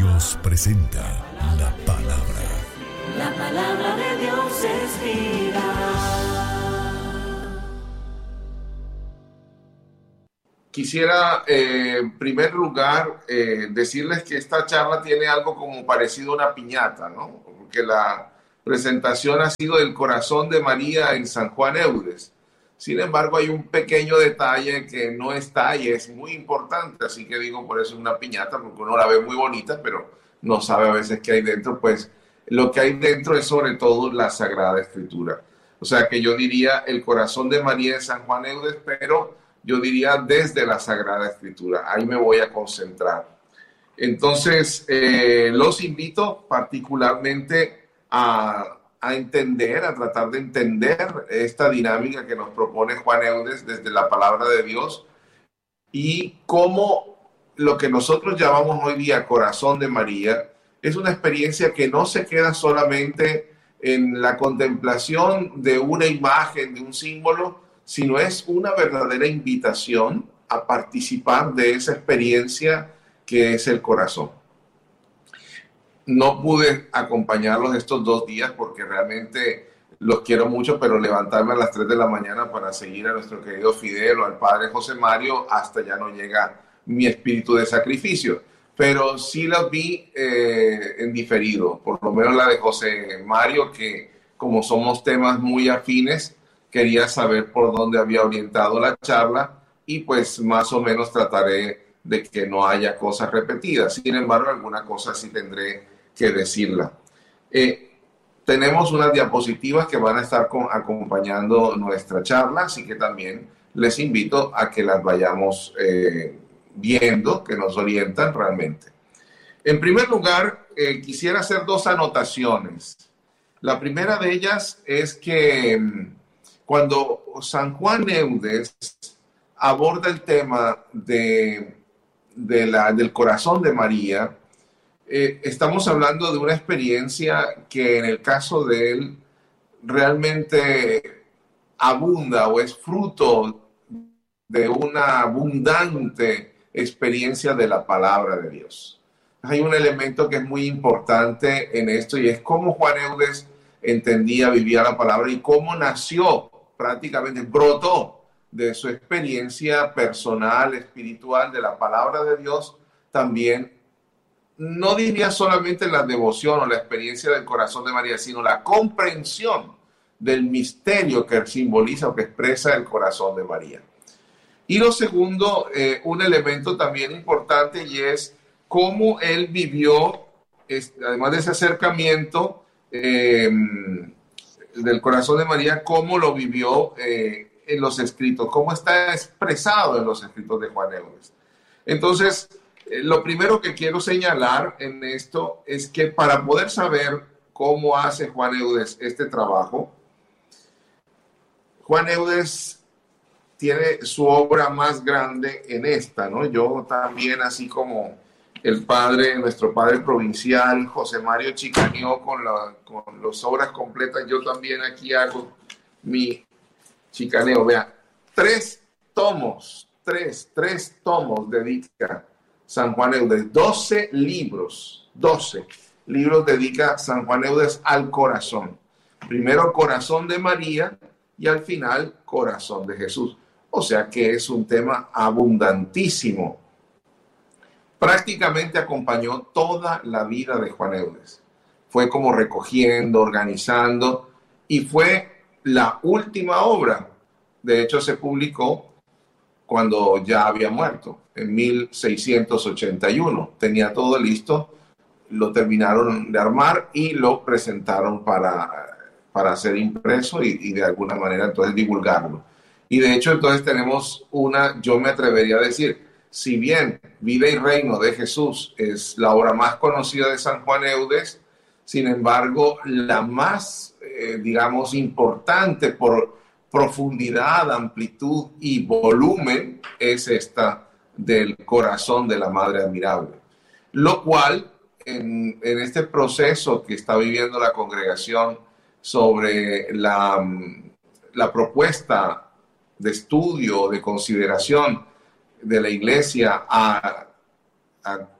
Dios presenta la palabra. La palabra de Dios es vida. Quisiera, en primer lugar, decirles que esta charla tiene algo como parecido a una piñata, ¿no? Porque la presentación ha sido del corazón de María en San Juan Eudes. Sin embargo, hay un pequeño detalle que no está y es muy importante, así que digo por eso es una piñata, porque uno la ve muy bonita, pero no sabe a veces qué hay dentro. Pues lo que hay dentro es sobre todo la Sagrada Escritura. O sea que yo diría el corazón de María en San Juan Eudes, pero yo diría desde la Sagrada Escritura. Ahí me voy a concentrar. Entonces, los invito particularmente a entender, a tratar de entender esta dinámica que nos propone Juan Eudes desde la palabra de Dios y cómo lo que nosotros llamamos hoy día corazón de María es una experiencia que no se queda solamente en la contemplación de una imagen, de un símbolo, sino es una verdadera invitación a participar de esa experiencia que es el corazón. No pude acompañarlos estos 2 días porque realmente los quiero mucho, pero levantarme a las 3 de la mañana para seguir a nuestro querido Fidel o al padre José Mario, hasta ya no llega mi espíritu de sacrificio. Pero sí los vi en diferido, por lo menos la de José Mario, que como somos temas muy afines, quería saber por dónde había orientado la charla y pues más o menos trataré de que no haya cosas repetidas. Sin embargo, alguna cosa sí tendré que decirla. Tenemos unas diapositivas que van a estar acompañando nuestra charla, así que también les invito a que las vayamos viendo, que nos orientan realmente. En primer lugar, quisiera hacer 2 anotaciones. La primera de ellas es que cuando San Juan Eudes aborda el tema del corazón de María, estamos hablando de una experiencia que en el caso de él realmente abunda o es fruto de una abundante experiencia de la palabra de Dios. Hay un elemento que es muy importante en esto y es cómo Juan Eudes entendía, vivía la palabra y cómo nació, prácticamente brotó de su experiencia personal, espiritual, de la palabra de Dios, también, no diría solamente la devoción o la experiencia del corazón de María, sino la comprensión del misterio que simboliza o que expresa el corazón de María. Y lo segundo, un elemento también importante, y es cómo él vivió, además de ese acercamiento del corazón de María, cómo lo vivió en los escritos, cómo está expresado en los escritos de Juan Eudes. Entonces, lo primero que quiero señalar en esto es que para poder saber cómo hace Juan Eudes este trabajo, Juan Eudes tiene su obra más grande en esta, ¿no? Yo también, así como nuestro padre provincial, José Mario chicaneó con las obras completas, yo también aquí hago mi chicaneo. Vean, 3 tomos dedica San Juan Eudes, 12 libros dedica San Juan Eudes al corazón. Primero corazón de María y al final corazón de Jesús. O sea que es un tema abundantísimo. Prácticamente acompañó toda la vida de Juan Eudes. Fue como recogiendo, organizando, y fue la última obra. De hecho, se publicó cuando ya había muerto, en 1681. Tenía todo listo, lo terminaron de armar y lo presentaron para ser impreso y de alguna manera entonces divulgarlo. Y de hecho entonces tenemos yo me atrevería a decir, si bien Vida y Reino de Jesús es la obra más conocida de San Juan Eudes, sin embargo la más, digamos, importante por profundidad, amplitud y volumen es esta del corazón de la Madre Admirable. Lo cual, en este proceso que está viviendo la congregación sobre la propuesta de estudio, de consideración de la Iglesia a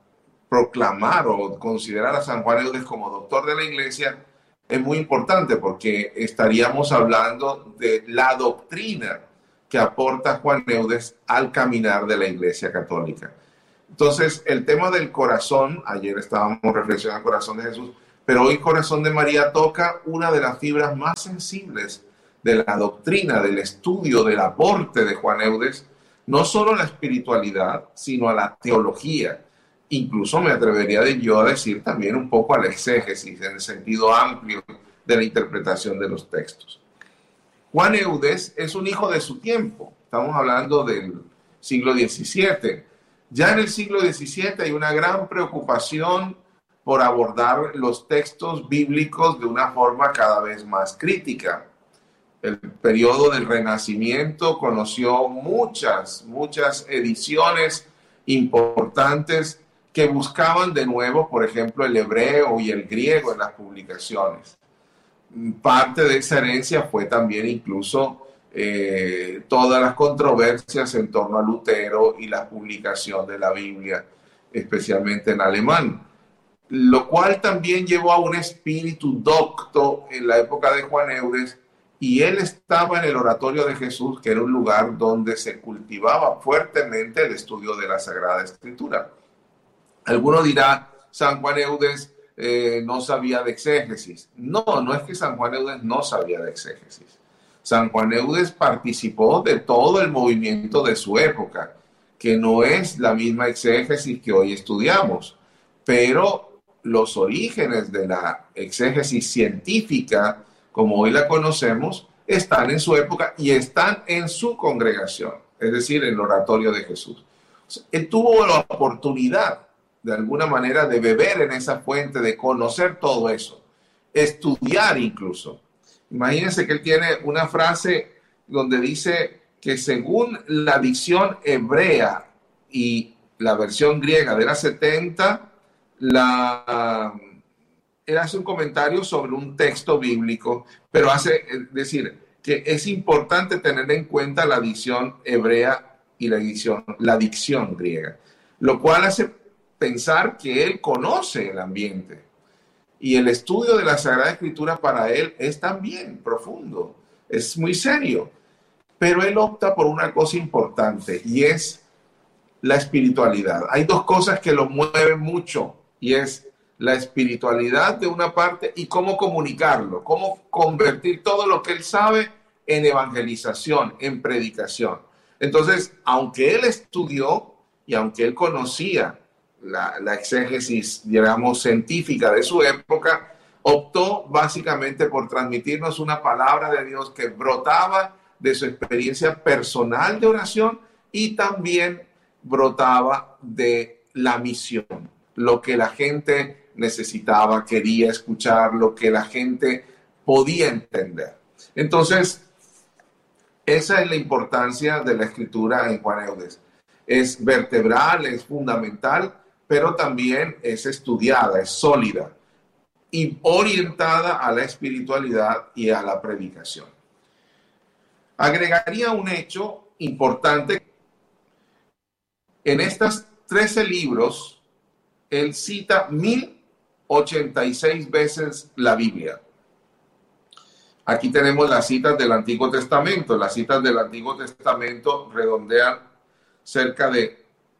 proclamar o considerar a San Juan Eudes como doctor de la Iglesia es muy importante, porque estaríamos hablando de la doctrina que aporta Juan Eudes al caminar de la Iglesia Católica. Entonces, el tema del corazón, ayer estábamos reflexionando el corazón de Jesús, pero hoy Corazón de María toca una de las fibras más sensibles de la doctrina, del estudio, del aporte de Juan Eudes, no solo a la espiritualidad, sino a la teología. Incluso me atrevería yo a decir también un poco a la exégesis, en el sentido amplio de la interpretación de los textos. Juan Eudes es un hijo de su tiempo. Estamos hablando del siglo XVII. Ya en el siglo XVII hay una gran preocupación por abordar los textos bíblicos de una forma cada vez más crítica. El periodo del Renacimiento conoció muchas ediciones importantes que buscaban de nuevo, por ejemplo, el hebreo y el griego en las publicaciones. Parte de esa herencia fue también incluso todas las controversias en torno a Lutero y la publicación de la Biblia, especialmente en alemán, lo cual también llevó a un espíritu docto en la época de Juan Eudes, y él estaba en el Oratorio de Jesús, que era un lugar donde se cultivaba fuertemente el estudio de la Sagrada Escritura. Alguno dirá, San Juan Eudes no sabía de exégesis. No, no es que San Juan Eudes no sabía de exégesis. San Juan Eudes participó de todo el movimiento de su época, que no es la misma exégesis que hoy estudiamos, pero los orígenes de la exégesis científica, como hoy la conocemos, están en su época y están en su congregación, es decir, en el Oratorio de Jesús. Él tuvo la oportunidad, de alguna manera, de beber en esa fuente, de conocer todo eso, estudiar incluso. Imagínense que él tiene una frase donde dice que según la dicción hebrea y la versión griega de la 70, él hace un comentario sobre un texto bíblico, pero hace decir que es importante tener en cuenta la dicción hebrea y la dicción griega, lo cual hace pensar que él conoce el ambiente. Y el estudio de la Sagrada Escritura para él es también profundo, es muy serio. Pero él opta por una cosa importante, y es la espiritualidad. Hay dos cosas que lo mueven mucho, y es la espiritualidad de una parte y cómo comunicarlo, cómo convertir todo lo que él sabe en evangelización, en predicación. Entonces, aunque él estudió y aunque él conocía la exégesis, digamos, científica de su época, optó básicamente por transmitirnos una palabra de Dios que brotaba de su experiencia personal de oración y también brotaba de la misión, lo que la gente necesitaba, quería escuchar, lo que la gente podía entender. Entonces, esa es la importancia de la escritura en Juan Eudes. Es vertebral, es fundamental, pero también es estudiada, es sólida y orientada a la espiritualidad y a la predicación. Agregaría un hecho importante. En estos 13 libros, él cita 1086 veces la Biblia. Aquí tenemos las citas del Antiguo Testamento. Las citas del Antiguo Testamento redondean cerca de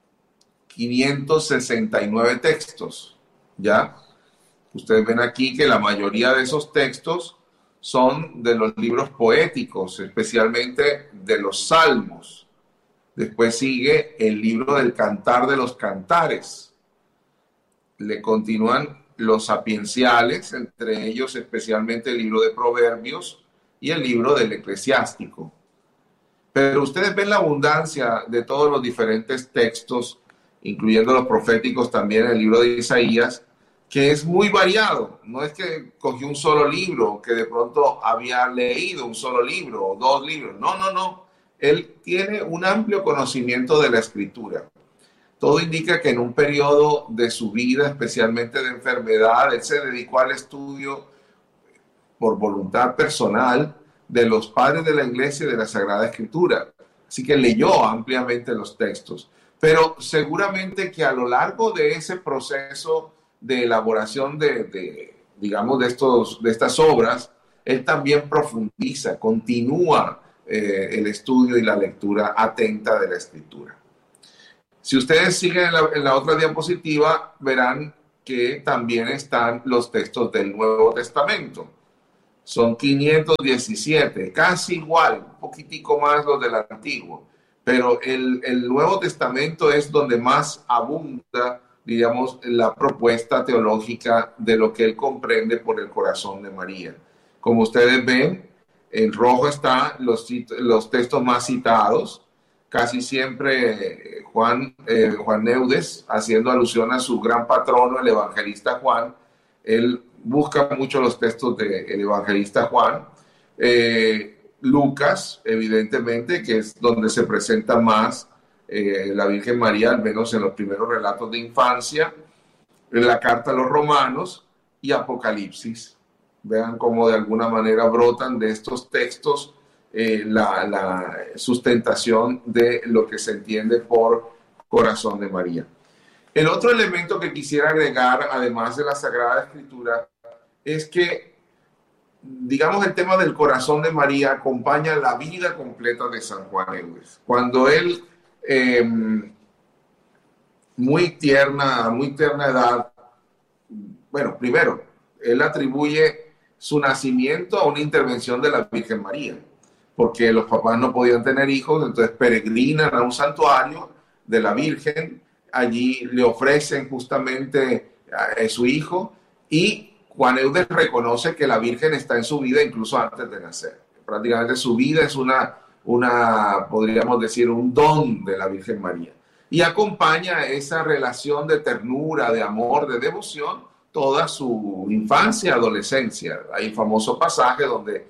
569 textos, ¿ya? Ustedes ven aquí que la mayoría de esos textos son de los libros poéticos, especialmente de los Salmos. Después sigue el libro del Cantar de los Cantares. Le continúan los sapienciales, entre ellos especialmente el libro de Proverbios y el libro del Eclesiástico. Pero ustedes ven la abundancia de todos los diferentes textos, incluyendo los proféticos también, el libro de Isaías, que es muy variado. No es que cogió un solo libro, que de pronto había leído un solo libro o dos libros. No. Él tiene un amplio conocimiento de la Escritura. Todo indica que en un periodo de su vida, especialmente de enfermedad, él se dedicó al estudio por voluntad personal de los padres de la Iglesia y de la Sagrada Escritura. Así que leyó ampliamente los textos. Pero seguramente que a lo largo de ese proceso de elaboración digamos, de estas obras, él también profundiza, continúa el estudio y la lectura atenta de la Escritura. Si ustedes siguen en la otra diapositiva, verán que también están los textos del Nuevo Testamento. Son 517, casi igual, un poquitico más los del Antiguo. Pero el Nuevo Testamento es donde más abunda, digamos, la propuesta teológica de lo que él comprende por el corazón de María. Como ustedes ven, en rojo están los textos más citados, casi siempre Juan Neudes, haciendo alusión a su gran patrono, el evangelista Juan. Él busca mucho los textos del evangelista Juan. Lucas, evidentemente, que es donde se presenta más la Virgen María, al menos en los primeros relatos de infancia, en la carta a los Romanos y Apocalipsis. Vean cómo de alguna manera brotan de estos textos la sustentación de lo que se entiende por corazón de María. El otro elemento que quisiera agregar, además de la Sagrada Escritura, es que, digamos, el tema del corazón de María acompaña la vida completa de San Juan Eudes. Cuando él, muy tierna edad, bueno, primero, él atribuye su nacimiento a una intervención de la Virgen María, porque los papás no podían tener hijos, entonces peregrinan a un santuario de la Virgen, allí le ofrecen justamente a su hijo, y Juan Eudes reconoce que la Virgen está en su vida incluso antes de nacer. Prácticamente su vida es podríamos decir, un don de la Virgen María. Y acompaña esa relación de ternura, de amor, de devoción, toda su infancia, adolescencia. Hay un famoso pasaje donde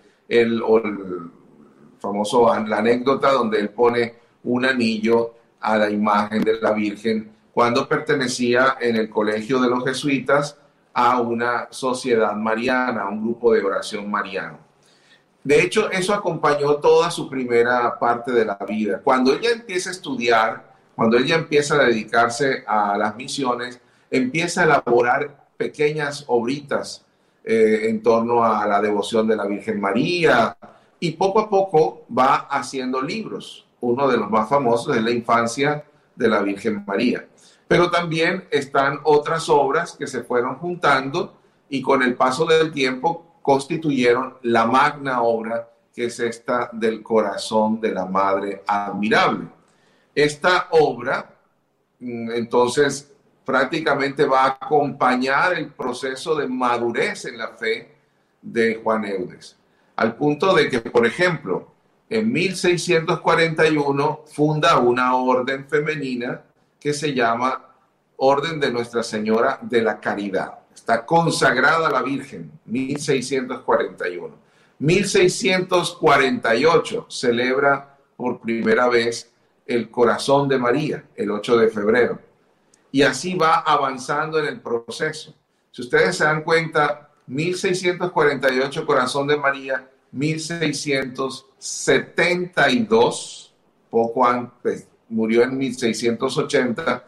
la anécdota donde él pone un anillo a la imagen de la Virgen cuando pertenecía en el colegio de los jesuitas a una sociedad mariana, a un grupo de oración mariano. De hecho, eso acompañó toda su primera parte de la vida. Cuando ella empieza a estudiar, cuando ella empieza a dedicarse a las misiones, empieza a elaborar pequeñas obritas en torno a la devoción de la Virgen María, y poco a poco va haciendo libros. Uno de los más famosos es La infancia de la Virgen María. Pero también están otras obras que se fueron juntando y con el paso del tiempo constituyeron la magna obra, que es esta del corazón de la Madre Admirable. Esta obra, entonces, prácticamente va a acompañar el proceso de madurez en la fe de Juan Eudes, al punto de que, por ejemplo, en 1641 funda una orden femenina que se llama Orden de Nuestra Señora de la Caridad. Está consagrada a la Virgen, 1641. 1648 celebra por primera vez el Corazón de María, el 8 de febrero. Y así va avanzando en el proceso. Si ustedes se dan cuenta, 1648 Corazón de María, 1672, poco antes, murió en 1680,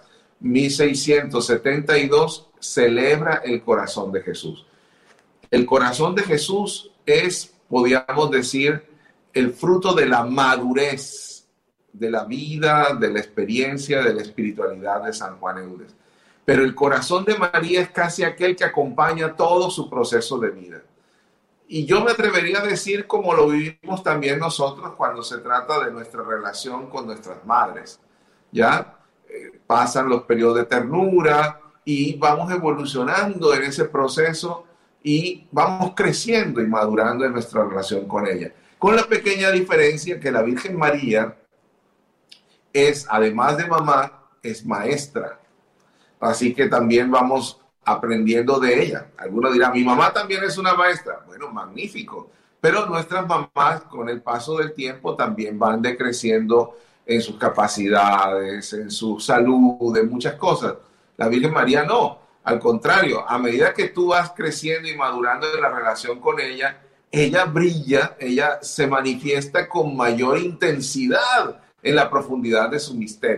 1672 celebra el Corazón de Jesús. El Corazón de Jesús es, podríamos decir, el fruto de la madurez de la vida, de la experiencia, de la espiritualidad de San Juan Eudes. Pero el Corazón de María es casi aquel que acompaña todo su proceso de vida. Y yo me atrevería a decir como lo vivimos también nosotros cuando se trata de nuestra relación con nuestras madres. ¿Ya? Pasan los periodos de ternura y vamos evolucionando en ese proceso y vamos creciendo y madurando en nuestra relación con ella. Con la pequeña diferencia que la Virgen María es, además de mamá, es maestra. Así que también vamos aprendiendo de ella. Algunos dirán, mi mamá también es una maestra. Bueno, magnífico. Pero nuestras mamás, con el paso del tiempo, también van decreciendo en sus capacidades, en su salud, en muchas cosas. La Virgen María no. Al contrario, a medida que tú vas creciendo y madurando en la relación con ella, ella brilla, ella se manifiesta con mayor intensidad en la profundidad de su misterio.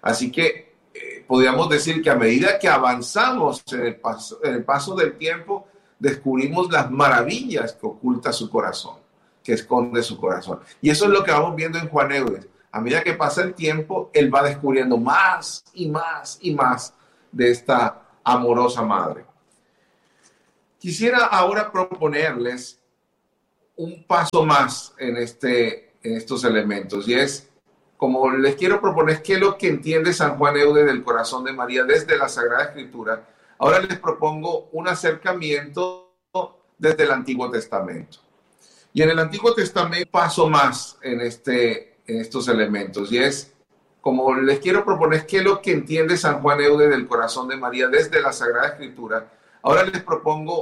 Así que podríamos decir que a medida que avanzamos en el paso del tiempo, descubrimos las maravillas que oculta su corazón, que esconde su corazón. Y eso es lo que vamos viendo en Juan Eudes. A medida que pasa el tiempo, él va descubriendo más y más y más de esta amorosa madre. Quisiera ahora proponerles un paso más en estos elementos, y es, como les quiero proponer, qué es lo que entiende San Juan Eudes del corazón de María desde la Sagrada Escritura. Ahora les propongo un acercamiento desde el Antiguo Testamento. Y en el Antiguo Testamento paso más en estos elementos, y es, como les quiero proponer, qué es lo que entiende San Juan Eudes del corazón de María desde la Sagrada Escritura. Ahora les propongo